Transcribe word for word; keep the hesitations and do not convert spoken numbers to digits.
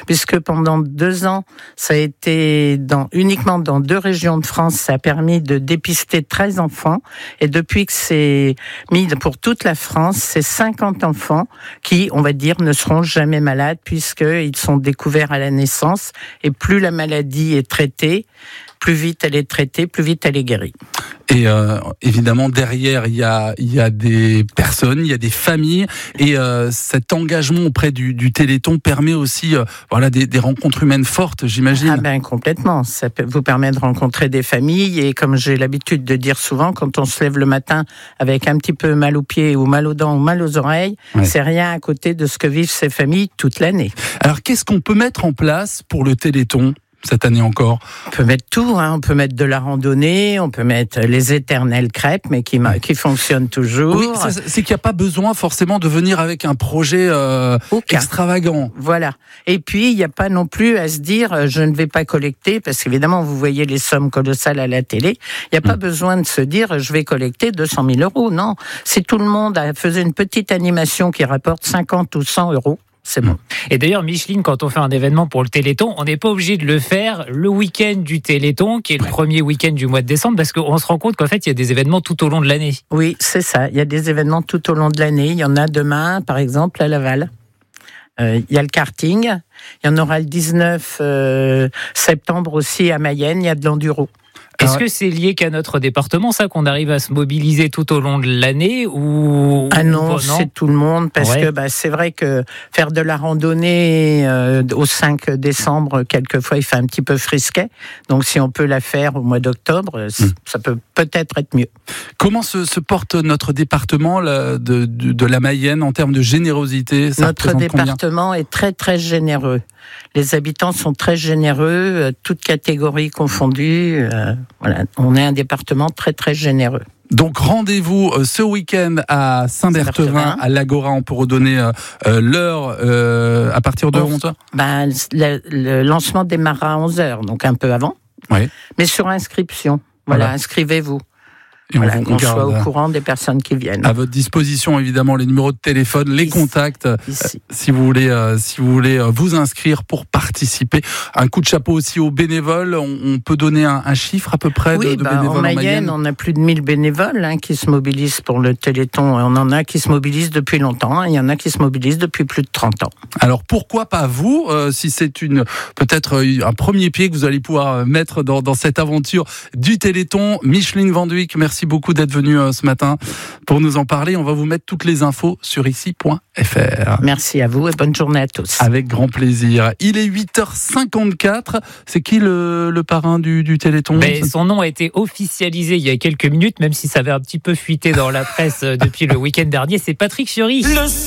puisque pendant deux ans, ça a été dans, uniquement dans deux régions de France, ça a permis de dépister treize enfants, et depuis que c'est mis pour toute la France, c'est cinquante enfants qui, on va dire, ne seront jamais malades, puisqu'ils sont découverts à la naissance, et plus la maladie est traitée, plus vite elle est traitée, plus vite elle est guérie. Et euh, évidemment, derrière, il y a, il y a des personnes, il y a des familles, et euh, cet engagement auprès du, du Téléthon permet aussi euh, voilà, des, des rencontres humaines fortes, j'imagine. Ah ben complètement, ça peut vous permet de rencontrer des familles, et comme j'ai l'habitude de dire souvent, quand on se lève le matin avec un petit peu mal aux pieds, ou mal aux dents, ou mal aux oreilles, ouais. c'est rien à côté de ce que vivent ces familles toute l'année. Alors, qu'est-ce qu'on peut mettre en place pour le Téléthon cette année encore? On peut mettre tout, hein. On peut mettre de la randonnée, on peut mettre les éternelles crêpes, mais qui, ouais. qui fonctionnent toujours. Oui, c'est qu'il n'y a pas besoin forcément de venir avec un projet euh, extravagant. Voilà. Et puis, il n'y a pas non plus à se dire, je ne vais pas collecter, parce qu'évidemment, vous voyez les sommes colossales à la télé, il n'y a pas mmh. besoin de se dire, je vais collecter deux cent mille euros. Non, si tout le monde faisait une petite animation qui rapporte cinquante ou cent euros, c'est bon. Et d'ailleurs, Micheline, quand on fait un événement pour le Téléthon, on n'est pas obligé de le faire le week-end du Téléthon, qui est le ouais. premier week-end du mois de décembre, parce qu'on se rend compte qu'en fait, il y a des événements tout au long de l'année. Oui, c'est ça. Il y a des événements tout au long de l'année. Il y en a demain, par exemple, à Laval. Euh, il y a le karting. Il y en aura le dix-neuf euh, septembre aussi à Mayenne. Il y a de l'enduro. Est-ce que c'est lié qu'à notre département, ça, qu'on arrive à se mobiliser tout au long de l'année ou Ah non, non c'est tout le monde, parce ouais. que bah, c'est vrai que faire de la randonnée euh, au cinq décembre, quelquefois, il fait un petit peu frisquet. Donc, si on peut la faire au mois d'octobre, mmh. ça peut peut-être être mieux. Comment se, se porte notre département là, de, de, de la Mayenne en termes de générosité? Ça Notre département combien? est très, très généreux. Les habitants sont très généreux, toutes catégories confondues. Euh, voilà, on est un département très très généreux. Donc rendez-vous euh, ce week-end à Saint-Berthevin, à l'Agora. On peut redonner euh, l'heure euh, à partir de onze heures. Ben, le, le lancement démarrera à onze heures, donc un peu avant. Oui. Mais sur inscription. Voilà, voilà. Inscrivez-vous. Et voilà, qu'on soit au courant des personnes qui viennent. À votre disposition, évidemment, les numéros de téléphone, les Ici. contacts, Ici. Euh, si vous voulez, euh, si vous voulez euh, vous inscrire pour participer. Un coup de chapeau aussi aux bénévoles. On, on peut donner un, un chiffre à peu près oui, de, de bah, bénévoles en Mayenne, en Mayenne. On a plus de mille bénévoles hein, qui se mobilisent pour le Téléthon. On en a qui se mobilisent depuis longtemps. Hein. Il y en a qui se mobilisent depuis plus de trente ans. Alors pourquoi pas vous, euh, si c'est une peut-être un premier pied que vous allez pouvoir mettre dans, dans cette aventure du Téléthon. Micheline Van Duyck, merci beaucoup d'être venue ce matin pour nous en parler. On va vous mettre toutes les infos sur ici point f r. Merci à vous et bonne journée à tous. Avec grand plaisir. Il est huit heures cinquante-quatre. C'est qui le, le parrain du, du Téléthon? Ben, son nom a été officialisé il y a quelques minutes, même si ça avait un petit peu fuité dans la presse depuis le week-end dernier. C'est Patrick Fiori. Le